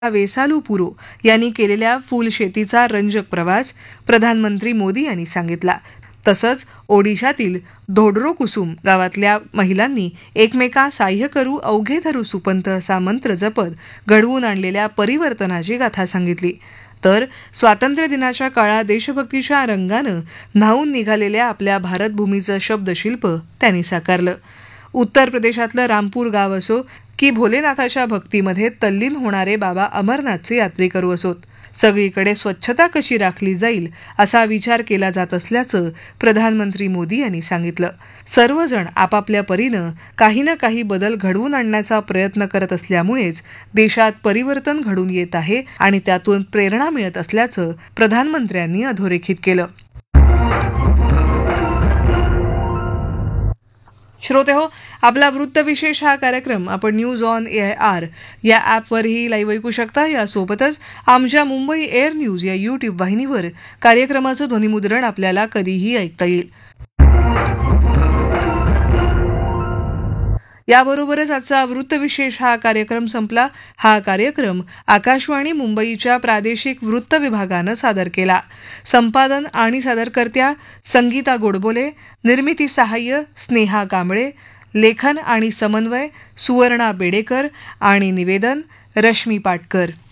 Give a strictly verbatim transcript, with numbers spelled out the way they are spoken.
वेसालू पुरो यांनी केलेल्या फुलशेतीचा रंजक प्रवास प्रधानमंत्री मोदी यांनी सांगितला. तसंच ओडिशातील धोडरो कुसुम गावातल्या महिलांनी एकमेका साह्य करू अवघे धरू सुपंत असा मंत्र जपत घडवून आणलेल्या परिवर्तनाची गाथा सांगितली. तर स्वातंत्र्य दिनाच्या काळात देशभक्तीच्या रंगानं न्हावून निघालेल्या आपल्या भारतभूमीचं शब्दशिल्प त्यांनी साकारलं. उत्तर प्रदेशातलं रामपूर गाव असो की भोलेनाथाच्या भक्तीमध्ये तल्लीन होणारे बाबा अमरनाथचे यात्रेकरू असोत, सगळीकडे स्वच्छता कशी राखली जाईल असा विचार केला जात असल्याचं प्रधानमंत्री मोदी यांनी सांगितलं. सर्वजण आपापल्या परीनं काही ना काही बदल घडवून आणण्याचा प्रयत्न करत असल्यामुळेच देशात परिवर्तन घडून येत आहे आणि त्यातून प्रेरणा मिळत असल्याचं प्रधानमंत्र्यांनी अधोरेखित केलं. श्रोते हो, आपला वृत्तविशेष हा कार्यक्रम आपण news on A I R या ॲपवरही लाईव्ह ऐकू शकता. यासोबतच आमच्या मुंबई एअर न्यूज या यूट्यूब वाहिनीवर कार्यक्रमाचं ध्वनिमुद्रण आपल्याला कधीही ऐकता येईल. याबरोबरच आजचा वृत्तविशेष हा कार्यक्रम संपला. हा कार्यक्रम आकाशवाणी मुंबईच्या प्रादेशिक वृत्त विभागानं सादर केला. संपादन आणि सादरकर्त्या संगीता गोडबोले, निर्मिती सहाय्य स्नेहा कांबळे, लेखन आणि समन्वय सुवर्णा बेडेकर आणि निवेदन रश्मी पाटकर.